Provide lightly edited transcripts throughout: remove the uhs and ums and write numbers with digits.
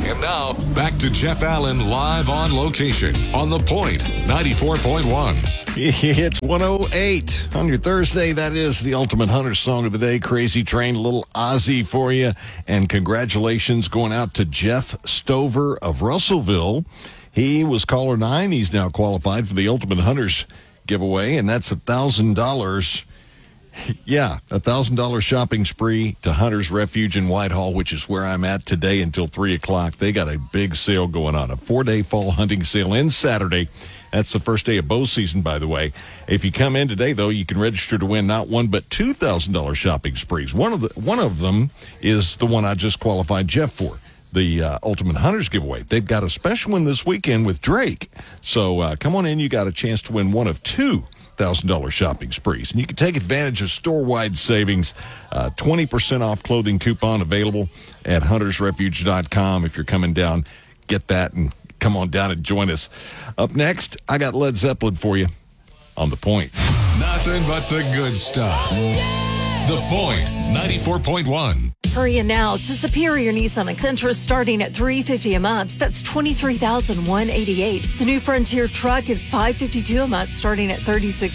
And now, back to Jeff Allen live on location on The Point, 94.1. It's 108 on your Thursday. That is the Ultimate Hunter song of the day, Crazy Train, a little Ozzy for you. And congratulations going out to Jeff Stover of Russellville. He was caller 9. He's now qualified for the Ultimate Hunters giveaway, and that's $1,000. Yeah, $1,000 shopping spree to Hunter's Refuge in Whitehall, which is where I'm at today until 3 o'clock. They got a big sale going on, a 4-day fall hunting sale in Saturday. That's the first day of bow season, by the way. If you come in today, though, you can register to win not one but $2,000 shopping sprees. One of them is the one I just qualified Jeff for, the Ultimate Hunters giveaway. They've got a special one this weekend with Drake. So come on in. You got a chance to win one of $2,000 shopping sprees. And you can take advantage of store-wide savings. 20% off clothing coupon available at huntersrefuge.com. If you're coming down, get that and come on down and join us. Up next, I got Led Zeppelin for you on The Point. Nothing but the good stuff. The Point, 94.1. Hurry in now to Superior Nissan and Sentra starting at $350 a month. That's $23,188. The new Frontier truck is $552 a month starting at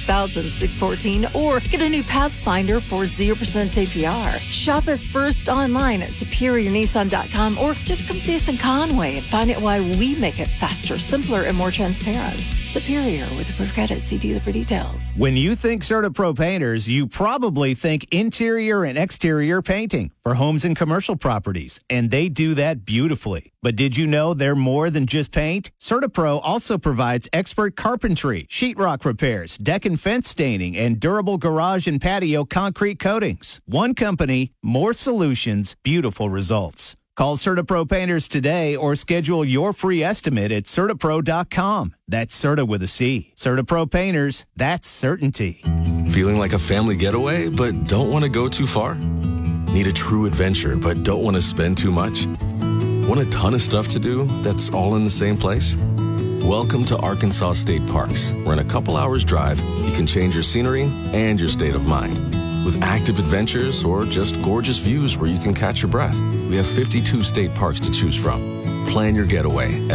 $36,614. Or get a new Pathfinder for 0% APR. Shop us first online at SuperiorNissan.com or just come see us in Conway and find out why we make it faster, simpler, and more transparent. Superior with approved credit. See dealer for details. When you think CertaPro Painters, you probably think interior and exterior painting for homes and commercial properties, and they do that beautifully. But did you know they're more than just paint? CertaPro also provides expert carpentry, sheetrock repairs, deck and fence staining, and durable garage and patio concrete coatings. One company, more solutions, beautiful results. Call CertaPro Painters today or schedule your free estimate at CertaPro.com. That's Certa with a C. CertaPro Painters, that's certainty. Feeling like a family getaway, but don't want to go too far? Need a true adventure, but don't want to spend too much? Want a ton of stuff to do that's all in the same place? Welcome to Arkansas State Parks, where in a couple hours drive, you can change your scenery and your state of mind. With active adventures or just gorgeous views where you can catch your breath, we have 52 state parks to choose from. Plan your getaway at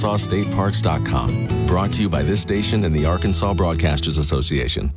ArkansasStateParks.com. Brought to you by this station and the Arkansas Broadcasters Association.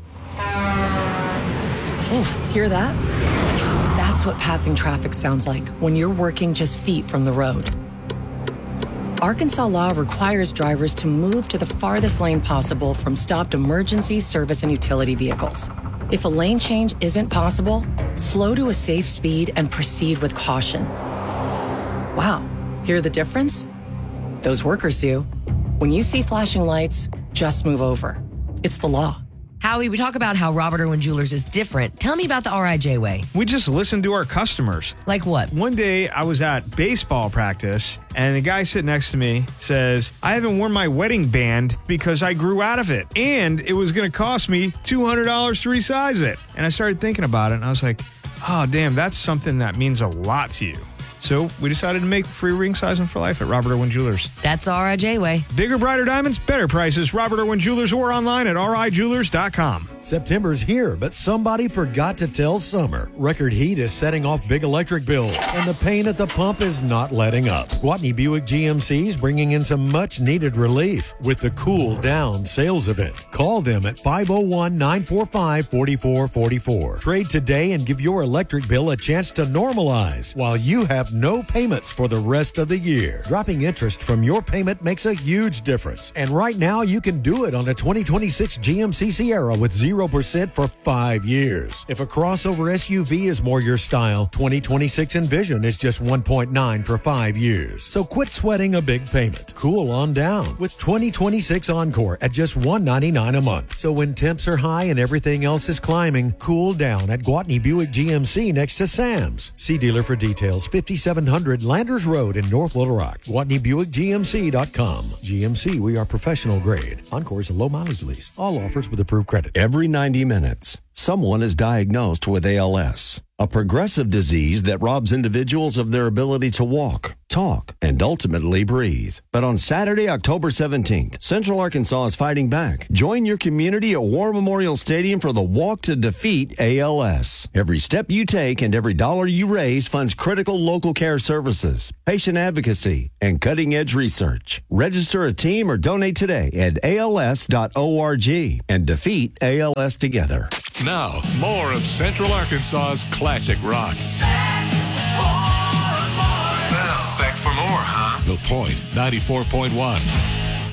Oof, hear that? That's what passing traffic sounds like when you're working just feet from the road. Arkansas law requires drivers to move to the farthest lane possible from stopped emergency, service, and utility vehicles. If a lane change isn't possible, slow to a safe speed and proceed with caution. Wow, hear the difference? Those workers do. When you see flashing lights, just move over. It's the law. Howie, we talk about how Robert Irwin Jewelers is different. Tell me about the RIJ way. We just listen to our customers. Like what? One day I was at baseball practice and the guy sitting next to me says, I haven't worn my wedding band because I grew out of it. And it was going to cost me $200 to resize it. And I started thinking about it and I was like, oh, damn, that's something that means a lot to you. So we decided to make free ring sizing for life at Robert Irwin Jewelers. That's the RIJ way. Bigger, brighter diamonds, better prices. Robert Irwin Jewelers or online at rijewelers.com. September's here, but somebody forgot to tell summer. Record heat is setting off big electric bills, and the pain at the pump is not letting up. Gwatney Buick GMC is bringing in some much-needed relief with the Cool Down sales event. Call them at 501-945-4444. Trade today and give your electric bill a chance to normalize while you have no payments for the rest of the year. Dropping interest from your payment makes a huge difference. And right now, you can do it on a 2026 GMC Sierra with 0% for 5 years. If a crossover SUV is more your style, 2026 Envision is just 1.9 for 5 years. So quit sweating a big payment. Cool on down with 2026 Encore at just $199 a month. So when temps are high and everything else is climbing, cool down at Gwatney Buick GMC next to Sam's. See dealer for details. 5700 Landers Road in North Little Rock. GwatneyBuickGMC.com. GMC, we are professional grade. Encore is a low mileage lease. All offers with approved credit. Every 90 minutes, someone is diagnosed with ALS, a progressive disease that robs individuals of their ability to walk, talk, and ultimately breathe. But on Saturday, October 17th, Central Arkansas is fighting back. Join your community at War Memorial Stadium for the Walk to Defeat ALS. Every step you take and every dollar you raise funds critical local care services, patient advocacy, and cutting-edge research. Register a team or donate today at als.org and defeat ALS together. Now, more of Central Arkansas's classic rock. Well, back for more, huh? The Point 94.1.